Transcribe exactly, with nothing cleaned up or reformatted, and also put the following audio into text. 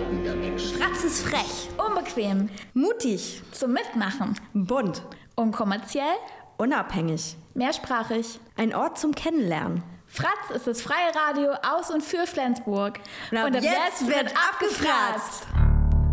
Fratz ist frech, unbequem, mutig, zum Mitmachen, bunt, unkommerziell, unabhängig, mehrsprachig. ein Ort zum Kennenlernen. Fratz ist das freie Radio aus und für Flensburg. Und ab, und ab jetzt, jetzt wird abgefratzt.